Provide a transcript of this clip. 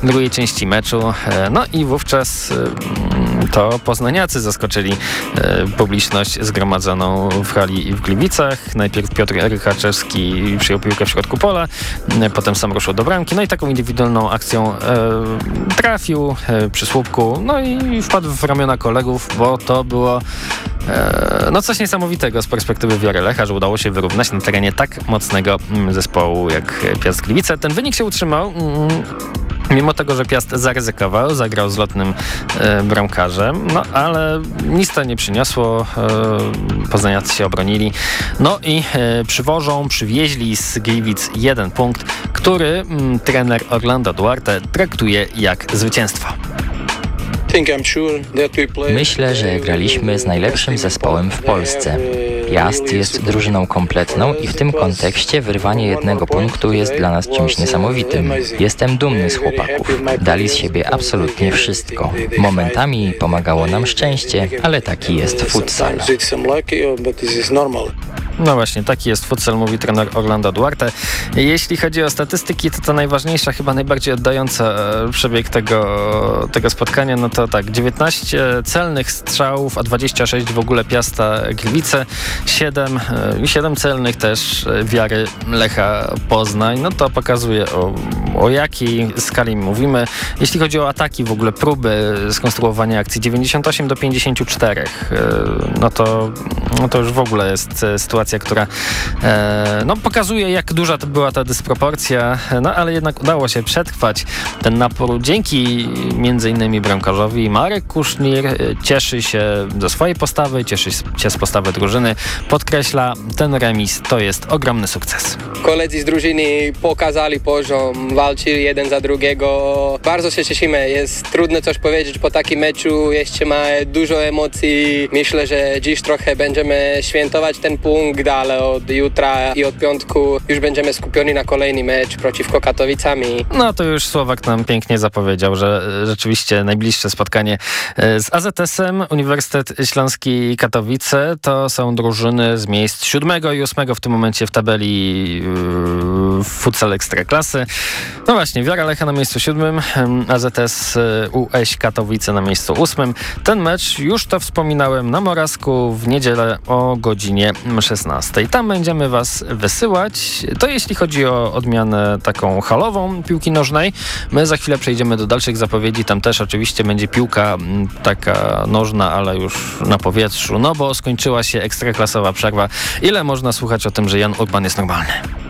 drugiej części meczu. No i wówczas to poznaniacy zaskoczyli publiczność zgromadzoną w hali i w Gliwicach. Najpierw Piotr Rychaczewski przyjął piłkę w środku pola, potem sam ruszył do bramki, no i taką indywidualną akcją trafił przy słupku, no i wpadł w ramiona kolegów, bo to było coś niesamowitego z perspektywy Wiary Lecha, że udało się wyrównać na terenie tak mocnego zespołu jak Piast Gliwice. Ten wynik się utrzymał, mimo tego, że Piast zaryzykował, zagrał z lotnym bramkarzem, no ale nic to nie przyniosło, poznaniacy się obronili, no i przywieźli z Gliwic 1 punkt, który trener Orlando Duarte traktuje jak zwycięstwo. Myślę, że graliśmy z najlepszym zespołem w Polsce. Piast jest drużyną kompletną i w tym kontekście wyrwanie 1 punktu jest dla nas czymś niesamowitym. Jestem dumny z chłopaków. Dali z siebie absolutnie wszystko. Momentami pomagało nam szczęście, ale taki jest futsal. No właśnie, taki jest futsal, mówi trener Orlando Duarte. Jeśli chodzi o statystyki, to najważniejsza, chyba najbardziej oddająca przebieg tego spotkania, no to tak, 19 celnych strzałów, a 26 w ogóle Piasta Gliwice, 7 celnych też Wiary Lecha Poznań. No to pokazuje o jakiej skali mówimy. Jeśli chodzi o ataki, w ogóle próby skonstruowania akcji, 98 do 54, no to już w ogóle jest sytuacja, która pokazuje, jak duża to była ta dysproporcja, no ale jednak udało się przetrwać ten napór dzięki między innymi bramkarzowi. Marek Kusznir cieszy się ze swojej postawy, cieszy się z postawy drużyny. Podkreśla, ten remis to jest ogromny sukces. Koledzy z drużyny pokazali poziom, walczyli jeden za drugiego. Bardzo się cieszymy. Jest trudno coś powiedzieć po takim meczu. Jeszcze ma dużo emocji. Myślę, że dziś trochę będziemy świętować ten punkt, ale od jutra i od piątku już będziemy skupieni na kolejny mecz przeciwko Katowicami. No to już Słowak nam pięknie zapowiedział, że rzeczywiście najbliższe spotkanie z AZS-em, Uniwersytet Śląski Katowice, to są drużyny z miejsc 7 i 8 w tym momencie w tabeli futsal Ekstraklasy. No właśnie, Wiara Lecha na miejscu 7, AZS UŚ Katowice na miejscu 8. Ten mecz, już to wspominałem, na Morawsku w niedzielę o godzinie 16. Tam będziemy was wysyłać. To jeśli chodzi o odmianę taką halową piłki nożnej. My za chwilę przejdziemy do dalszych zapowiedzi. Tam też oczywiście będzie piłka taka nożna, ale już na powietrzu, no bo skończyła się ekstraklasowa przerwa. Ile można słuchać o tym, że Jan Urban jest normalny?